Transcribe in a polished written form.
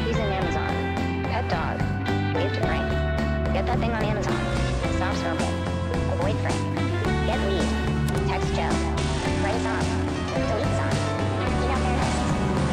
using Amazon. Pet dog. Leave to Frank. Get that thing on Amazon. Stop smoking. Avoid Frank. Get weed.